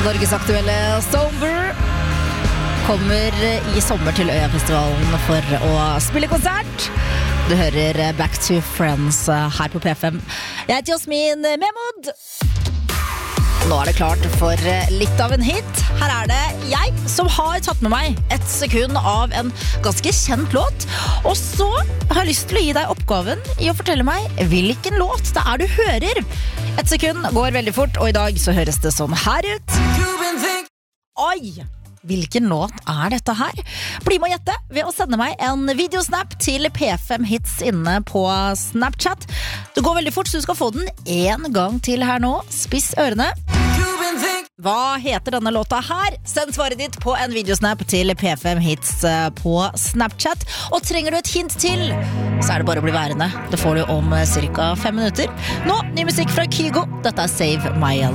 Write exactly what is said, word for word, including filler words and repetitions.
Norges aktuelle Sober kommer i sommer til Øyafestivalen for å spille konsert. Du hører Back to Friends her på P fem. Jeg heter Jasmin Memod. Nå er det klart for litt av en hit. Her er det jeg som har tatt med meg et sekund av en ganske kjent låt. Og så har jeg lyst til å gi deg oppgaven i å fortelle meg hvilken låt det er du hører. Et sekund går veldig fort, og i dag så høres det sånn her ut. Oi! Hvilken låt er dette her? Bli med å gjette ved å sende meg en videosnap til P fem Hits inne på Snapchat. Det går veldig fort, så du skal få den en gang til her nå. Spiss ørene. Hva heter denne låta her? Send svaret ditt på en videosnap til P fem Hits på Snapchat. Og trenger du et hint til, så er det bare å bli værende. Det får du om cirka fem minutter. Nå, ny musikk fra Kygo. Dette er Save My